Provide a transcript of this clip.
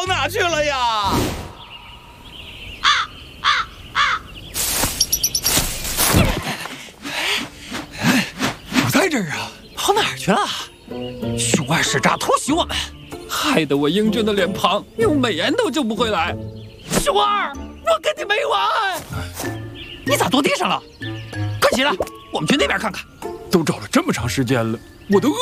哪去了呀？ 不在这儿啊， 跑哪儿去了？熊二使诈偷袭我们，害得我英俊的脸庞用美颜都救不回来。熊二，我跟你没完！你咋坐地上了？快起来，我们去那边看看。 都找了这么长时间了，我都饿